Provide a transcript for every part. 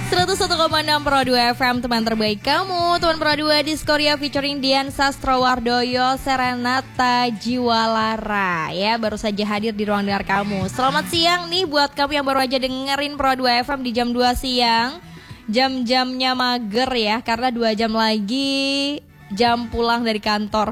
101,6 Pro 2 FM, teman terbaik kamu. Teman Pro 2 Diskoria featuring Dian Sastrowardoyo, Serenata Jiwalara. Ya, baru saja hadir di ruang dengar kamu. Selamat siang nih buat kamu yang baru aja dengerin Pro 2 FM di jam 2 siang. Jam-jamnya mager ya, karena 2 jam lagi jam pulang dari kantor.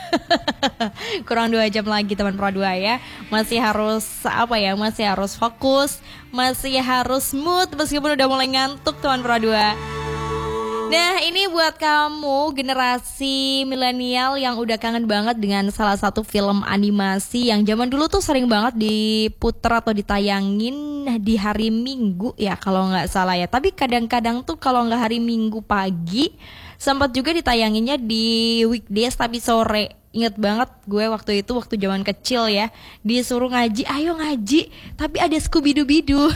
Kurang 2 jam lagi teman Pro 2 ya. Masih harus masih harus fokus, masih harus mood meskipun udah mulai ngantuk teman Pro 2. Nah, ini buat kamu generasi milenial yang udah kangen banget dengan salah satu film animasi yang zaman dulu tuh sering banget diputer atau ditayangin di hari Minggu ya kalau nggak salah ya. Tapi kadang-kadang tuh kalau nggak hari Minggu pagi, sempat juga ditayanginnya di weekdays tapi sore. Ingat banget gue waktu itu, waktu zaman kecil ya, disuruh ngaji, ayo ngaji, tapi ada Scooby-Doo.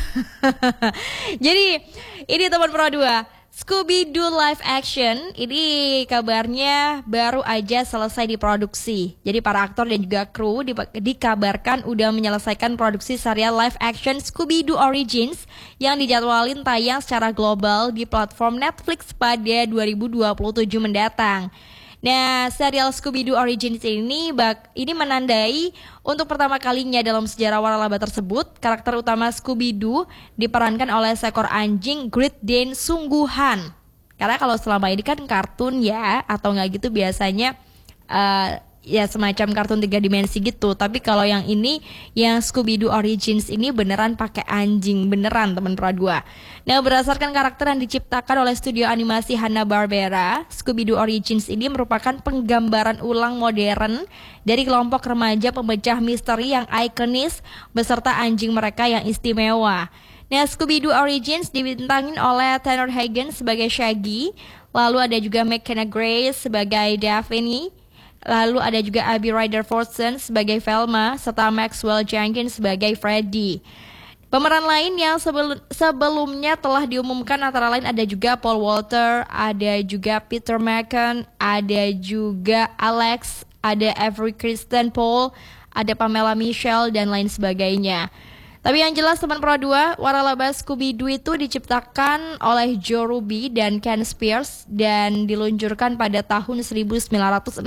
Jadi ini teman Pro 2, Scooby-Doo live action ini kabarnya baru aja selesai diproduksi. Jadi para aktor dan juga kru dikabarkan udah menyelesaikan produksi serial live action Scooby-Doo Origins yang dijadwalin tayang secara global di platform Netflix pada 2027 mendatang. Nah, serial Scooby-Doo Origins ini menandai untuk pertama kalinya dalam sejarah waralaba tersebut, karakter utama Scooby-Doo diperankan oleh seekor anjing Great Dane sungguhan. Karena kalau selama ini kan kartun ya, atau nggak gitu biasanya ya semacam kartun 3 dimensi gitu. Tapi kalau yang ini, yang Scooby-Doo Origins ini beneran pakai anjing, beneran teman Pro 2. Nah, berdasarkan karakter yang diciptakan oleh studio animasi Hanna-Barbera, Scooby-Doo Origins ini merupakan penggambaran ulang modern dari kelompok remaja pemecah misteri yang ikonis beserta anjing mereka yang istimewa. Nah, Scooby-Doo Origins dibintangin oleh Taylor Hagen sebagai Shaggy, lalu ada juga McKenna Grace sebagai Daphne, lalu ada juga Abby Ryder Fortson sebagai Velma, serta Maxwell Jenkins sebagai Freddy. Pemeran lain yang sebelumnya telah diumumkan antara lain ada juga Paul Walter, ada juga Peter Macon, ada juga Alex, ada Avery Kristen Paul, ada Pamela Michelle, dan lain sebagainya. Tapi yang jelas teman Pro 2, waralaba Scooby-Doo itu diciptakan oleh Joe Ruby dan Ken Spears dan diluncurkan pada tahun 1969.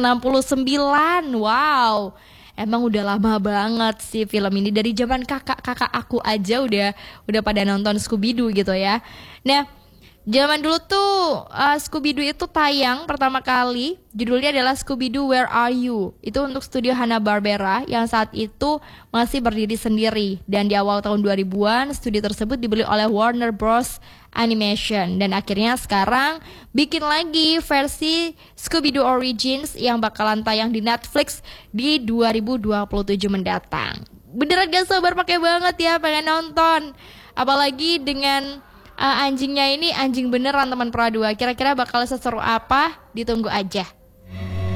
Wow, emang udah lama banget sih film ini, dari zaman kakak-kakak aku aja udah pada nonton Scooby-Doo gitu ya. Nah, zaman dulu tuh Scooby-Doo itu tayang pertama kali, judulnya adalah Scooby-Doo Where Are You? Itu untuk studio Hanna-Barbera yang saat itu masih berdiri sendiri. Dan di awal tahun 2000-an, studio tersebut dibeli oleh Warner Bros. Animation. Dan akhirnya sekarang bikin lagi versi Scooby-Doo Origins yang bakalan tayang di Netflix di 2027 mendatang. Beneran gak sabar pakai banget ya, pengen nonton. Apalagi dengan anjingnya ini anjing beneran teman Pro 2. Kira-kira bakal seseru apa? Ditunggu aja.